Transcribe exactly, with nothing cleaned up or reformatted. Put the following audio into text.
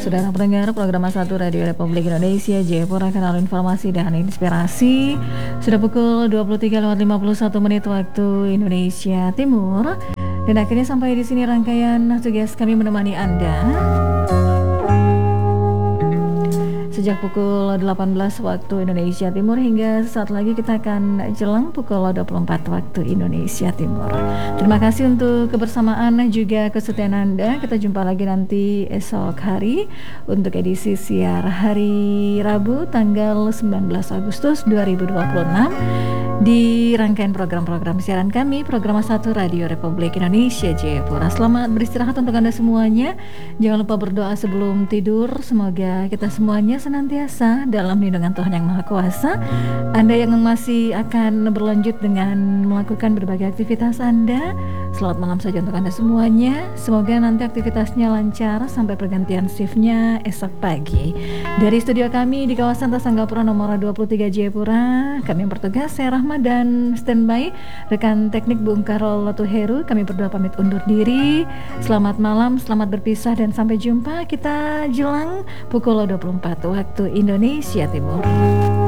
Saudara pendengar program satu Radio Republik Indonesia Jayapura, Kanal Informasi dan Inspirasi. Sudah pukul dua puluh tiga lewat lima puluh satu menit waktu Indonesia Timur. Dan akhirnya sampai di sini rangkaian tugas kami menemani Anda sejak pukul delapan belas waktu Indonesia Timur hingga saat lagi kita akan jelang pukul dua puluh empat waktu Indonesia Timur. Terima kasih untuk kebersamaan juga kesetiaan Anda. Kita jumpa lagi nanti esok hari untuk edisi siar hari Rabu tanggal sembilan belas Agustus dua ribu dua puluh enam di rangkaian program-program siaran kami, program satu Radio Republik Indonesia Jayapura. Selamat beristirahat untuk Anda semuanya. Jangan lupa berdoa sebelum tidur. Semoga kita semuanya senantiasa dalam lindungan Tuhan Yang Maha Kuasa. Anda yang masih akan berlanjut dengan melakukan berbagai aktivitas Anda, selamat malam saja untuk Anda semuanya. Semoga nanti aktivitasnya lancar sampai pergantian shiftnya esok pagi. Dari studio kami di kawasan Tasanggapura nomor dua puluh tiga Jayapura, kami yang bertugas saya Rahma dan standby rekan teknik Bung Karol Tuheru. Kami berdua pamit undur diri. Selamat malam, selamat berpisah dan sampai jumpa kita jelang pukul dua puluh empat waktu Indonesia Timur.